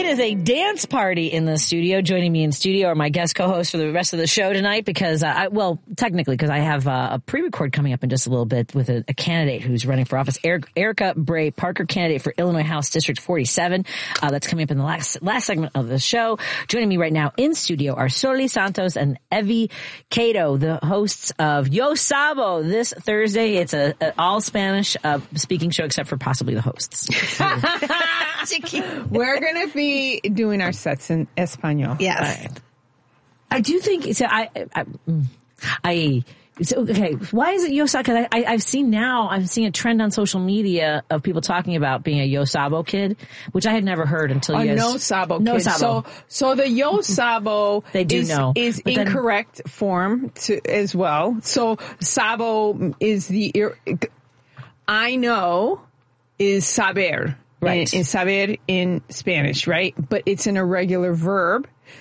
is a dance party in the studio. Joining me in studio are my guest co-hosts for the rest of the show tonight because, technically, because I have a pre-record coming up in just a little bit with a candidate who's running for office, Erica Bray Parker, candidate for Illinois House District 47. That's coming up in the last segment of the show. Joining me right now in studio are Soli Santos and Evie Cato, the hosts of Yo Sabo this Thursday. It's an all Spanish speaking show except for possibly the hosts. We're going to be doing our sets in Espanol. Yes. Right. I do think so. Okay, why is it Yo Sabo? Because I'm seeing a trend on social media of people talking about being a Yo Sabo kid, which I had never heard until you guys. No Sabo No kid. Sabo. So the Yo Sabo is incorrect form as well. So Sabo is I know is saber. Right. In saber in Spanish, right? But it's an irregular verb.